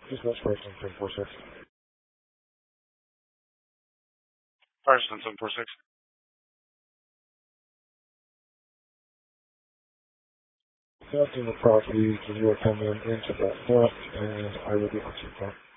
Dispatch person 746. Person 746. Theft in the property, can you attend them into that theft, and I will get on to you.